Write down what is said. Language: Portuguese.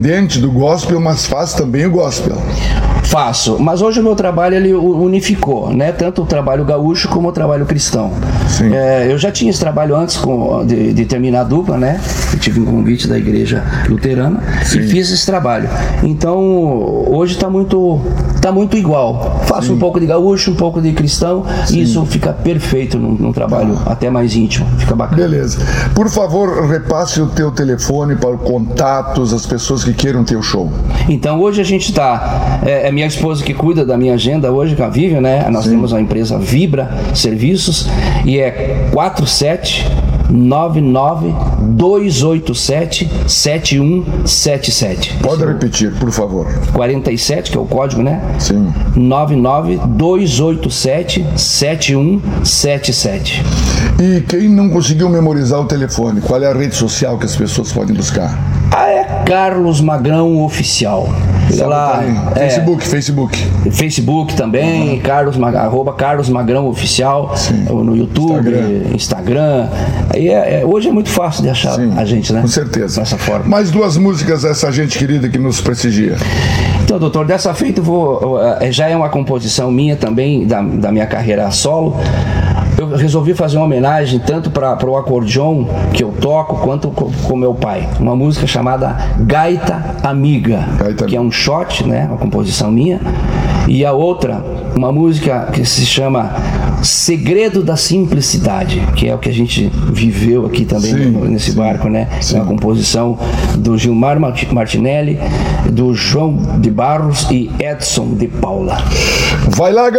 Dentro do gospel, mas faz também o gospel. Faço, mas hoje o meu trabalho ele unificou, né? Tanto o trabalho gaúcho como o trabalho cristão. Eu já tinha esse trabalho antes de terminar a dupla, né? Eu tive um convite da igreja luterana e fiz esse trabalho. Então hoje está muito igual. Faço um pouco de gaúcho, um pouco de cristão e isso fica perfeito num trabalho até mais íntimo. Fica bacana. Beleza. Por favor, repasse o teu telefone para contatos, as pessoas que queiram ter o show. Então hoje a gente está... É minha esposa que cuida da minha agenda hoje, com a Vivian, né? Nós temos a empresa Vibra Serviços e é 4799-287-7177. Pode repetir, por favor. 47, que é o código, né? Sim. 99-287-7177. E quem não conseguiu memorizar o telefone, qual é a rede social que as pessoas podem buscar? É Carlos Magrão Oficial. Lá, Facebook também, arroba Carlos Magrão Oficial, no YouTube, Instagram. Hoje é muito fácil de achar a gente, né? Com certeza. Dessa forma. Mais duas músicas dessa gente querida que nos prestigia. Então, doutor, dessa feita já é uma composição minha também, da minha carreira solo. Eu resolvi fazer uma homenagem tanto para o acordeon que eu toco, quanto com meu pai. Uma música chamada Gaita Amiga, que é um shot, né? Uma composição minha. E a outra, uma música que se chama Segredo da Simplicidade, que é o que a gente viveu aqui também nesse barco, né? É uma composição do Gilmar Martinelli, do João de Barros e Edson de Paula. Vai lá,